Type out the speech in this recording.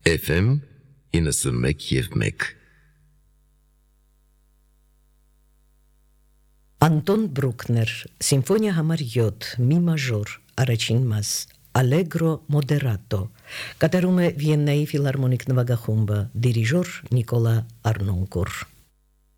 FM 91.1 Անտոն Բրուկներ, Սիմֆոնիա համար 7, մի մաժոր, առաջին մաս, Allegro moderato, կատարում է Վիեննայի ֆիլհարմոնիկ նվագախումբը, դիրիժոր Նիկոլա Արնոնկուր։